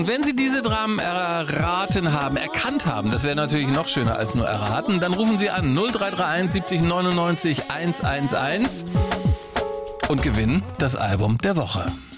Und wenn Sie diese Dramen erkannt haben, das wäre natürlich noch schöner als nur erraten, dann rufen Sie an 0331 70 99 111 und gewinnen das Album der Woche.